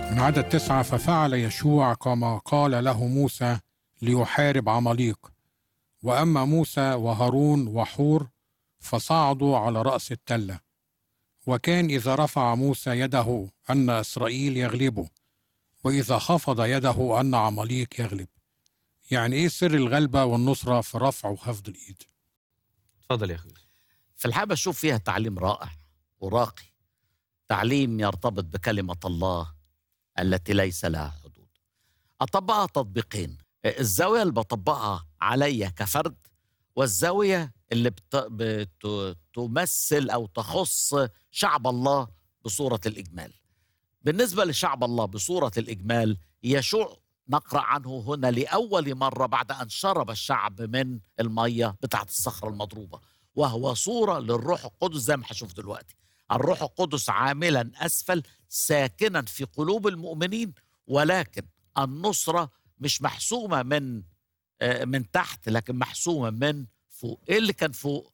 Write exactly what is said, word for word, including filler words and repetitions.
من عدد تسعة: ففعل يشوع كما قال له موسى ليحارب عماليق، وأما موسى وهارون وحور فصعدوا على رأس التلة. وكان إذا رفع موسى يده أن إسرائيل يغلبه، وإذا خفض يده أن عماليق يغلب. يعني إيه سر الغلبة والنصرة في رفع وخفض الإيد؟ اتفضل يا أخي. في الحقيقة بشوف فيها تعليم رائع وراقي، تعليم يرتبط بكلمة الله التي ليس لها حدود. أطبقها تطبيقين: الزاوية اللي بطبقها عليا كفرد، والزاوية اللي بت... بت... تمثل أو تخص شعب الله بصورة الإجمال. بالنسبة لشعب الله بصورة الإجمال، يشوع نقرأ عنه هنا لأول مرة بعد أن شرب الشعب من المية بتاعت الصخرة المضروبة، وهو صورة للروح القدس زي ما هشوف دلوقتي. الروح القدس عاملا أسفل ساكنا في قلوب المؤمنين، ولكن النصرة مش محسومة من من تحت، لكن محسومة من فوق. إيه اللي كان فوق؟